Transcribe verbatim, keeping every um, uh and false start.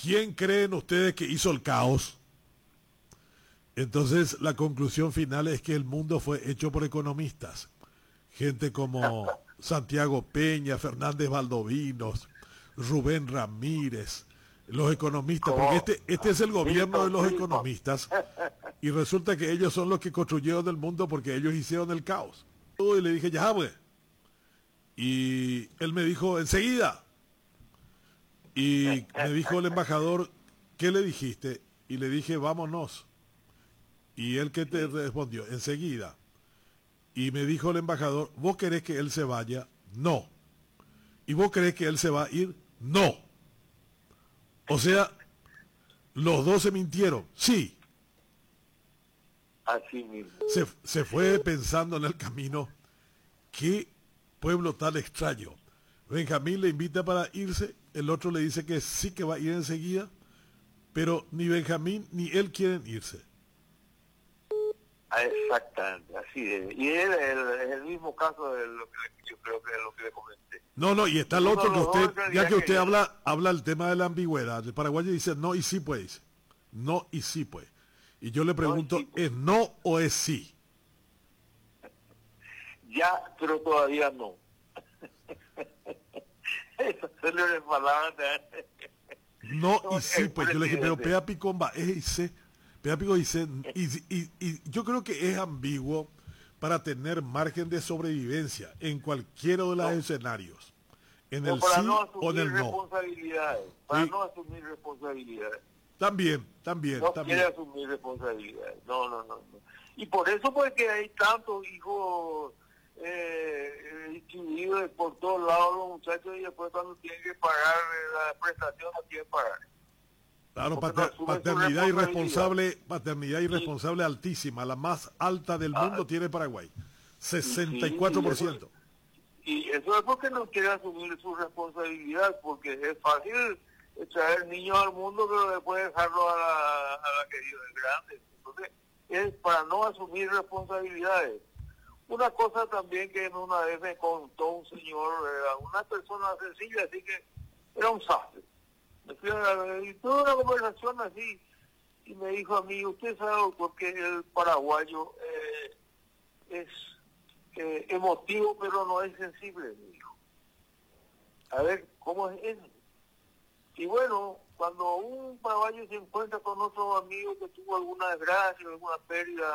¿quién creen ustedes que hizo el caos? Entonces la conclusión final es que el mundo fue hecho por economistas. Gente como Santiago Peña, Fernández Valdovinos, Rubén Ramírez, los economistas, porque este, este es el gobierno de los economistas, y resulta que ellos son los que construyeron el mundo porque ellos hicieron el caos. Y le dije, ya, pues. Y él me dijo, enseguida. Y me dijo el embajador, ¿qué le dijiste? Y le dije, vámonos. Y él, ¿qué te respondió? Enseguida. Y me dijo el embajador, ¿vos querés que él se vaya? No. ¿Y vos querés que él se va a ir? No. O sea, los dos se mintieron. Sí. Así mismo. Se, se fue pensando en el camino, qué pueblo tan extraño. Benjamín le invita para irse, el otro le dice que sí que va a ir enseguida, pero ni Benjamín ni él quieren irse. Exactamente, así es. Y es el, el, el mismo caso de lo que le, yo creo que es lo que le comenté. No, no, y está el otro que usted, ya que usted habla, habla el tema de la ambigüedad. El paraguayo dice no y sí pues. No y sí pues. Y yo le pregunto, no, sí, pues. ¿Es no o es sí? Ya, pero todavía no. Eso se le resbalaba. No y sí pues. Yo le dije, pero Pea Picomba es y sí. Pea Pico dice, y, y, y yo creo que es ambiguo para tener margen de sobrevivencia en cualquiera de los no. escenarios. En no, el para sí no o en el no. Responsabilidades, para sí. no asumir responsabilidades. También, también, no también. quiere asumir responsabilidades. No, no, no, no. Y por eso pues que hay tantos hijos eh, distribuidos por todos lados los muchachos y después cuando tienen que pagar la prestación no quieren pagar. Claro, pater, no paternidad irresponsable, paternidad irresponsable sí. altísima, la más alta del mundo ah, tiene Paraguay, sesenta y cuatro por ciento. Sí, y, eso, y eso es porque no quiere asumir su responsabilidad, porque es fácil traer niños al mundo, pero después dejarlo a la, a la que Dios es grande. Entonces, es para no asumir responsabilidades. Una cosa también que una vez me contó un señor, era una persona sencilla, así que era un sastre. Y tuve una conversación así y me dijo a mí, usted sabe doctor que el paraguayo eh, es eh, emotivo pero no es sensible, me dijo. A ver, ¿cómo es eso? Y bueno, cuando un paraguayo se encuentra con otro amigo que tuvo alguna desgracia, alguna pérdida